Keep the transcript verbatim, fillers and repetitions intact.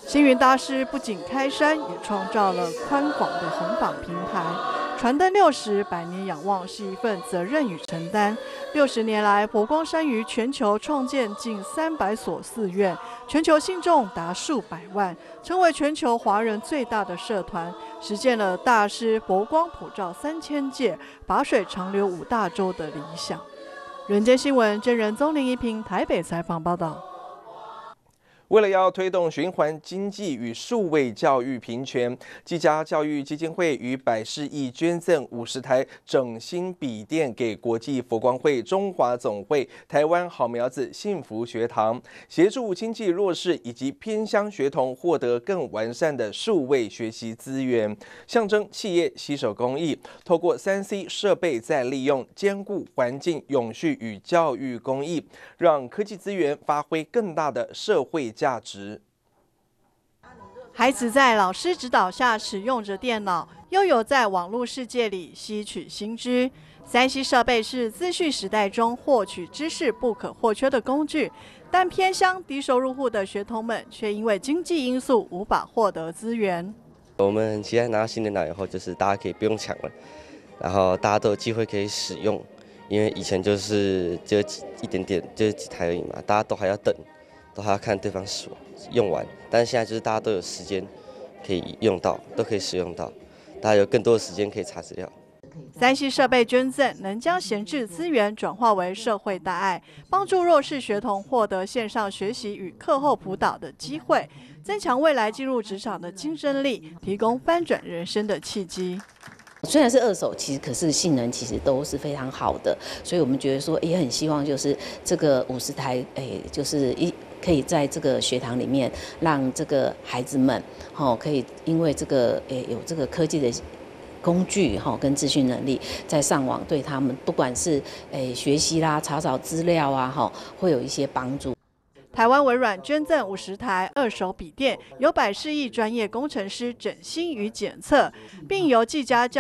星云大师不仅开山，也创造了宽广的弘法平台。传灯六十，百年仰望是一份责任与承担。六十年来，佛光山于全球创建近三百所寺院，全球信众达数百万，成为全球华人最大的社团，实现了大师佛光普照三千界，法水长流五大洲的理想。人间新闻真人宗林一平台北采访报道。 为了要推动循环经济与数位教育平权，技嘉教育基金会于百事亿捐赠五十台整新笔电给国际佛光会中华总会台湾好苗子幸福学堂，协助经济弱势以及偏乡学童获得更完善的数位学习资源，象征企业携手公益，透过 三 C 设备再利用，兼顾环境永续与教育公益，让科技资源发挥更大的社会价值。 孩子在老师指导下使用着电脑，又有在网络世界里吸取新知。三 C 设备是资讯时代中获取知识不可或缺的工具，但偏乡低收入户的学童们却因为经济因素无法获得资源。 我们很期待拿到新电脑以后，就是大家可以不用抢了，然后大家都有机会可以使用，因为以前就是只有一点点，就是几台而已嘛，大家都还要等。都还要看对方使用完，但是现在就是大家都有时间可以用到，都可以使用到，大家有更多的时间可以查资料。 三 C 设备捐赠能将闲置资源转化为社会大爱，帮助弱势学童获得线上学习与课后辅导的机会，增强未来进入职场的竞争力，提供翻转人生的契机。 虽然是二手，其实可是性能其实都是非常好的，所以我们觉得说也很希望就是这个五十台，哎，就是一可以在这个学堂里面，让这个孩子们，哦，可以因为这个哎有这个科技的工具哈跟资讯能力，在上网对他们不管是哎学习啦、查找资料啊，哈，会有一些帮助。 台湾微软捐赠五十台二手笔电，由百事亿专业工程师整新与检测，并由技嘉教